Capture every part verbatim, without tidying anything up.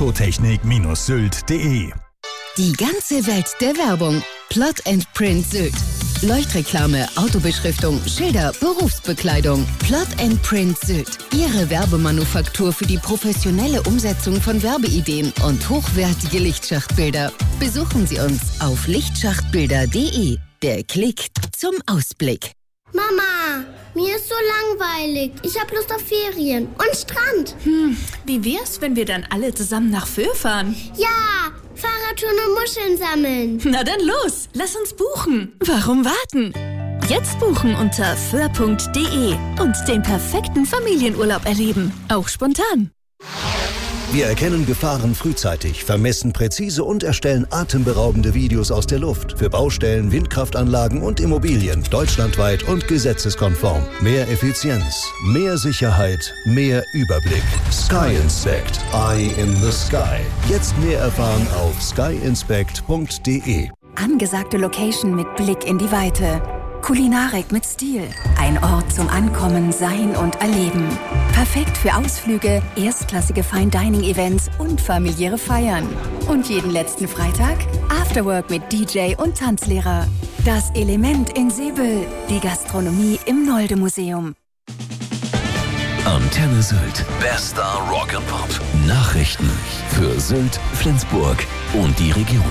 autotechnik Sylt punkt de. Die ganze Welt der Werbung. Plot and Print Sylt. Leuchtreklame, Autobeschriftung, Schilder, Berufsbekleidung. Plot and Print Sylt. Ihre Werbemanufaktur für die professionelle Umsetzung von Werbeideen und hochwertige Lichtschachtbilder. Besuchen Sie uns auf lichtschachtbilder punkt de. Der Klick zum Ausblick. Mama, mir ist so langweilig. Ich hab Lust auf Ferien und Strand. Hm, wie wär's, wenn wir dann alle zusammen nach Föhr fahren? Ja, Fahrradtouren und Muscheln sammeln. Na dann los, lass uns buchen. Warum warten? Jetzt buchen unter föhr punkt de und den perfekten Familienurlaub erleben. Auch spontan. Wir erkennen Gefahren frühzeitig, vermessen präzise und erstellen atemberaubende Videos aus der Luft für Baustellen, Windkraftanlagen und Immobilien, deutschlandweit und gesetzeskonform. Mehr Effizienz, mehr Sicherheit, mehr Überblick. Sky Inspect, Eye in the Sky. Jetzt mehr erfahren auf sky inspect punkt de. Angesagte Location mit Blick in die Weite. Kulinarik mit Stil. Ein Ort zum Ankommen, Sein und Erleben. Perfekt für Ausflüge, erstklassige Fine-Dining-Events und familiäre Feiern. Und jeden letzten Freitag Afterwork mit D J und Tanzlehrer. Das Element in Seebüll. Die Gastronomie im Nolde-Museum. Antenne Sylt. Bester Rock and Pop. Nachrichten für Sylt, Flensburg und die Region.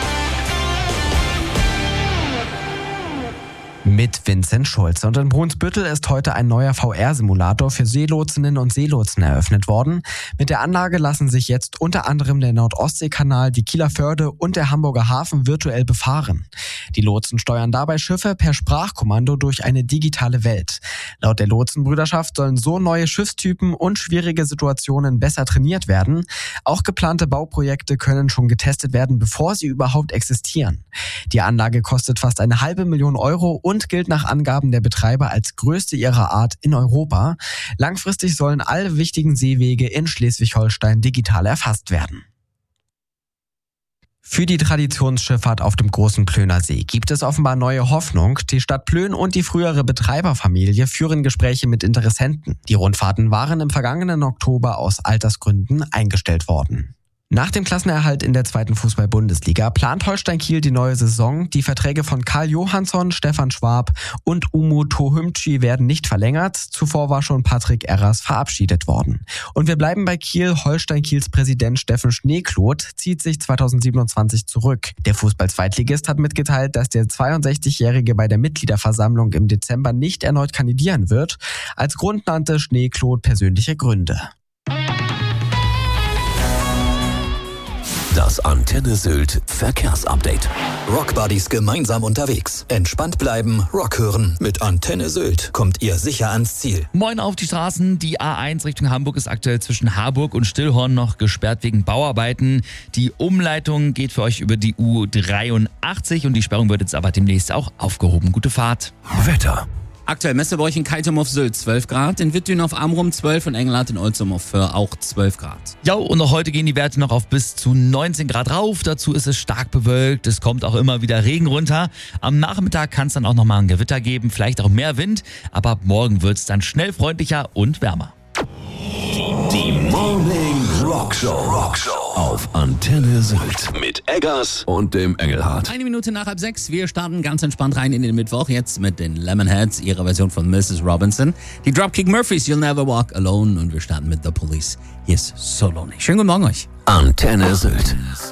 Mit Vincent Schulze. Und in Brunsbüttel ist heute ein neuer V R-Simulator für Seelotsinnen und Seelotsen eröffnet worden. Mit der Anlage lassen sich jetzt unter anderem der Nordostseekanal, die Kieler Förde und der Hamburger Hafen virtuell befahren. Die Lotsen steuern dabei Schiffe per Sprachkommando durch eine digitale Welt. Laut der Lotsenbrüderschaft sollen so neue Schiffstypen und schwierige Situationen besser trainiert werden. Auch geplante Bauprojekte können schon getestet werden, bevor sie überhaupt existieren. Die Anlage kostet fast eine halbe Million Euro und gilt nach Angaben der Betreiber als größte ihrer Art in Europa. Langfristig sollen alle wichtigen Seewege in Schleswig-Holstein digital erfasst werden. Für die Traditionsschifffahrt auf dem großen Plöner See gibt es offenbar neue Hoffnung. Die Stadt Plön und die frühere Betreiberfamilie führen Gespräche mit Interessenten. Die Rundfahrten waren im vergangenen Oktober aus Altersgründen eingestellt worden. Nach dem Klassenerhalt in der zweiten Fußball-Bundesliga plant Holstein Kiel die neue Saison. Die Verträge von Karl Johansson, Stefan Schwab und Umu Tohümci werden nicht verlängert. Zuvor war schon Patrick Erras verabschiedet worden. Und wir bleiben bei Kiel. Holstein Kiels Präsident Steffen Schneekloth zieht sich zweitausendsiebenundzwanzig zurück. Der Fußball-Zweitligist hat mitgeteilt, dass der zweiundsechzigjährige bei der Mitgliederversammlung im Dezember nicht erneut kandidieren wird. Als Grund nannte Schneekloth persönliche Gründe. Das Antenne Sylt Verkehrsupdate. Rockbuddies gemeinsam unterwegs. Entspannt bleiben, Rock hören. Mit Antenne Sylt kommt ihr sicher ans Ziel. Moin auf die Straßen. Die A eins Richtung Hamburg ist aktuell zwischen Harburg und Stillhorn noch gesperrt wegen Bauarbeiten. Die Umleitung geht für euch über die U dreiundachtzig und die Sperrung wird jetzt aber demnächst auch aufgehoben. Gute Fahrt. Wetter. Aktuell Messe bei euch in Keitum auf Sylt zwölf Grad, in Wittdün auf Amrum zwölf und Engelhardt in Olzum auf Föhr auch zwölf Grad. Ja, und auch heute gehen die Werte noch auf bis zu neunzehn Grad rauf. Dazu ist es stark bewölkt, es kommt auch immer wieder Regen runter. Am Nachmittag kann es dann auch nochmal ein Gewitter geben, vielleicht auch mehr Wind, aber ab morgen wird es dann schnell freundlicher und wärmer. Die Morning Rock Show. Rock Show auf Antenne Sylt mit Eggers und dem Engelhardt. Eine Minute nach halb sechs. Wir starten ganz entspannt rein in den Mittwoch. Jetzt mit den Lemonheads, ihrer Version von Missus Robinson. Die Dropkick Murphys, You'll Never Walk Alone. Und wir starten mit The Police. Hier ist So Lonely. Schönen guten Morgen euch. Antenne Sylt.